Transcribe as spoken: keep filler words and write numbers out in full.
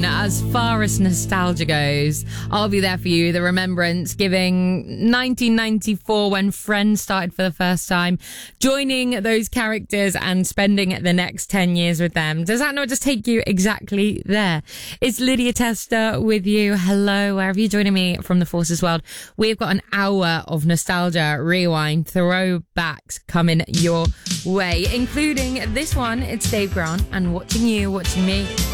on. As far as nostalgia goes, I'll be there for you. The remembrance, giving nineteen ninety-four when Friends started for the first time, joining those characters and spending the next ten years with them. Does that not just take you exactly there? It's Lydia Tester with you. Hello, wherever you're joining me from the Forces world. We've got an hour of nostalgia, rewind, throwbacks coming your way, including this one. It's Dave Grant and Watching You, Watching Me.